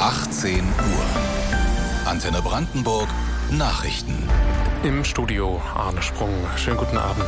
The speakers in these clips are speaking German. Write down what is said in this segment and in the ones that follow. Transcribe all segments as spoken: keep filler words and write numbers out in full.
achtzehn Uhr. Antenne Brandenburg Nachrichten. Im Studio Arne Sprung. Schönen guten Abend.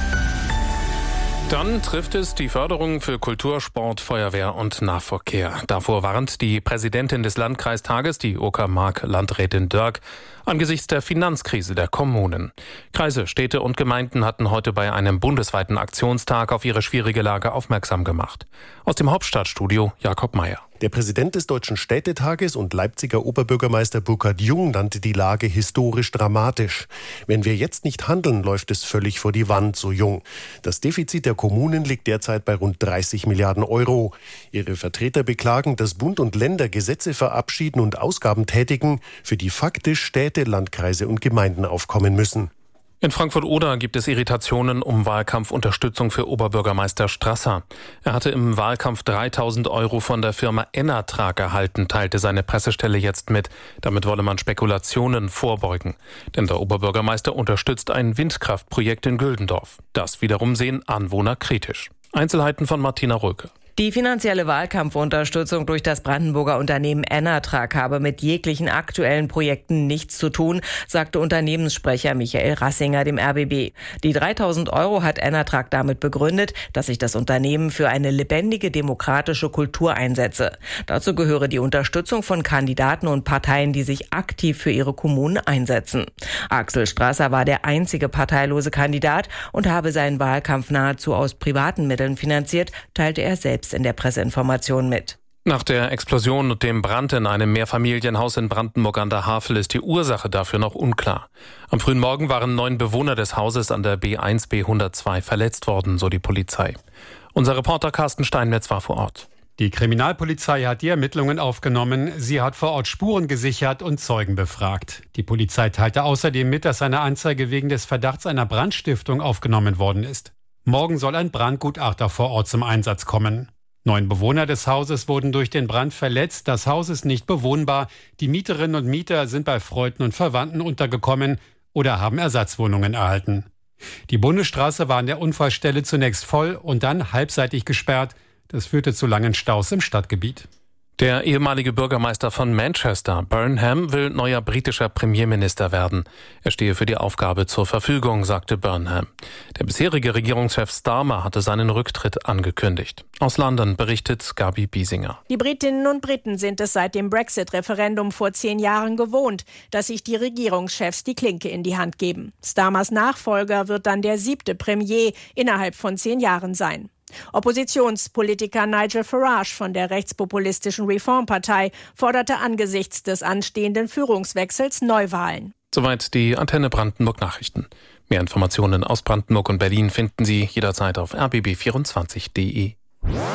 Dann trifft es die Förderung für Kultur, Sport, Feuerwehr und Nahverkehr. Davor warnt die Präsidentin des Landkreistages, die Uckermark-Landrätin Dörk, angesichts der Finanzkrise der Kommunen. Kreise, Städte und Gemeinden hatten heute bei einem bundesweiten Aktionstag auf ihre schwierige Lage aufmerksam gemacht. Aus dem Hauptstadtstudio Jakob Meyer. Der Präsident des Deutschen Städtetages und Leipziger Oberbürgermeister Burkhard Jung nannte die Lage historisch dramatisch. Wenn wir jetzt nicht handeln, läuft es völlig vor die Wand, so Jung. Das Defizit der Kommunen liegt derzeit bei rund dreißig Milliarden Euro. Ihre Vertreter beklagen, dass Bund und Länder Gesetze verabschieden und Ausgaben tätigen, für die faktisch Städte, Landkreise und Gemeinden aufkommen müssen. In Frankfurt-Oder gibt es Irritationen um Wahlkampfunterstützung für Oberbürgermeister Strasser. Er hatte im Wahlkampf dreitausend Euro von der Firma Enatrag erhalten, teilte seine Pressestelle jetzt mit. Damit wolle man Spekulationen vorbeugen. Denn der Oberbürgermeister unterstützt ein Windkraftprojekt in Güldendorf. Das wiederum sehen Anwohner kritisch. Einzelheiten von Martina Röke. Die finanzielle Wahlkampfunterstützung durch das Brandenburger Unternehmen Enatrag habe mit jeglichen aktuellen Projekten nichts zu tun, sagte Unternehmenssprecher Michael Rassinger dem R B B. Die dreitausend Euro hat Enatrag damit begründet, dass sich das Unternehmen für eine lebendige demokratische Kultur einsetze. Dazu gehöre die Unterstützung von Kandidaten und Parteien, die sich aktiv für ihre Kommunen einsetzen. Axel Strasser war der einzige parteilose Kandidat und habe seinen Wahlkampf nahezu aus privaten Mitteln finanziert, teilte er selbst in der Presseinformation mit. Nach der Explosion und dem Brand in einem Mehrfamilienhaus in Brandenburg an der Havel ist die Ursache dafür noch unklar. Am frühen Morgen waren neun Bewohner des Hauses an der B eins B hundertzwei verletzt worden, so die Polizei. Unser Reporter Carsten Steinmetz war vor Ort. Die Kriminalpolizei hat die Ermittlungen aufgenommen. Sie hat vor Ort Spuren gesichert und Zeugen befragt. Die Polizei teilte außerdem mit, dass eine Anzeige wegen des Verdachts einer Brandstiftung aufgenommen worden ist. Morgen soll ein Brandgutachter vor Ort zum Einsatz kommen. Neun Bewohner des Hauses wurden durch den Brand verletzt. Das Haus ist nicht bewohnbar. Die Mieterinnen und Mieter sind bei Freunden und Verwandten untergekommen oder haben Ersatzwohnungen erhalten. Die Bundesstraße war an der Unfallstelle zunächst voll und dann halbseitig gesperrt. Das führte zu langen Staus im Stadtgebiet. Der ehemalige Bürgermeister von Manchester, Burnham, will neuer britischer Premierminister werden. Er stehe für die Aufgabe zur Verfügung, sagte Burnham. Der bisherige Regierungschef Starmer hatte seinen Rücktritt angekündigt. Aus London berichtet Gabi Biesinger. Die Britinnen und Briten sind es seit dem Brexit-Referendum vor zehn Jahren gewohnt, dass sich die Regierungschefs die Klinke in die Hand geben. Starmers Nachfolger wird dann der siebte Premier innerhalb von zehn Jahren sein. Oppositionspolitiker Nigel Farage von der rechtspopulistischen Reform-Partei forderte angesichts des anstehenden Führungswechsels Neuwahlen. Soweit die Antenne Brandenburg Nachrichten. Mehr Informationen aus Brandenburg und Berlin finden Sie jederzeit auf r b b vierundzwanzig punkt d e.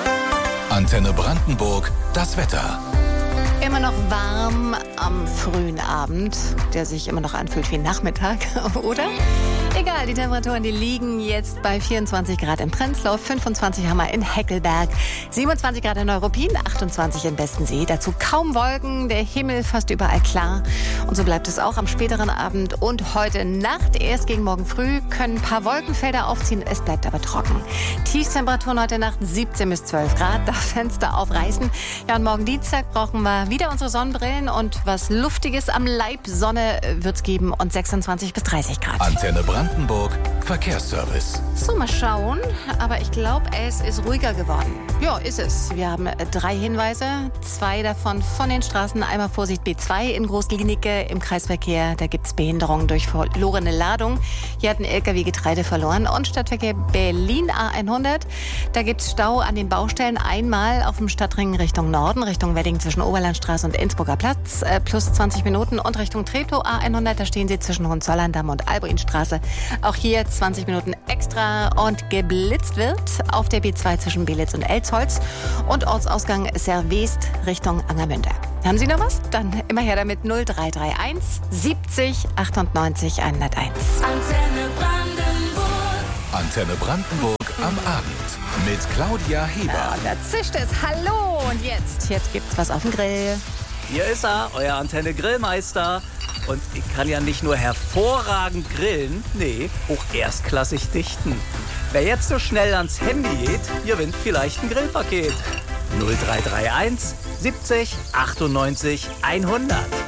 Antenne Brandenburg, das Wetter. Immer noch warm am frühen Abend, der sich immer noch anfühlt wie Nachmittag, oder? Egal, die Temperaturen, die liegen jetzt bei vierundzwanzig Grad in Prenzlau, fünfundzwanzig haben wir in Heckelberg, siebenundzwanzig Grad in Neuruppin, achtundzwanzig in Bestensee. Dazu kaum Wolken, der Himmel fast überall klar. Und so bleibt es auch am späteren Abend und heute Nacht. Erst gegen morgen früh können ein paar Wolkenfelder aufziehen, es bleibt aber trocken. Tiefstemperaturen heute Nacht siebzehn bis zwölf Grad, darf Fenster aufreißen. Ja, und morgen Dienstag brauchen wir wieder unsere Sonnenbrillen und was Luftiges am Leib. Sonne wird's geben und sechsundzwanzig bis dreißig Grad. Antenne Brandenburg Verkehrsservice. So, mal schauen. Aber ich glaube, es ist ruhiger geworden. Ja, ist es. Wir haben drei Hinweise. Zwei davon von den Straßen. Einmal Vorsicht B zwei in Großglienicke im Kreisverkehr. Da gibt es Behinderungen durch verlorene Ladung. Hier hat ein L K W Getreide verloren. Und Stadtverkehr Berlin A hundert. Da gibt es Stau an den Baustellen. Einmal auf dem Stadtring Richtung Norden, Richtung Wedding zwischen Oberlandstraße und Innsbrucker Platz. Äh, plus zwanzig Minuten. Und Richtung Treptow A hundert. Da stehen Sie zwischen Hohenzollern-Damm und Albuinstraße. Auch hier zwanzig Minuten extra und geblitzt wird auf der B zwei zwischen Belitz und Elzholz und Ortsausgang Servest Richtung Angermünde. Haben Sie noch was? Dann immer her damit null drei drei eins siebzig achtundneunzig hunderteins. Antenne Brandenburg. Antenne Brandenburg am Abend mit Claudia Heber. Ja, da zischt es. Hallo und jetzt, jetzt gibt's was auf dem Grill. Hier ist er, euer Antenne Grillmeister. Und ich kann ja nicht nur hervorragend grillen, nee, auch erstklassig dichten. Wer jetzt so schnell ans Handy geht, gewinnt vielleicht ein Grillpaket. null drei drei eins siebzig achtundneunzig hundert.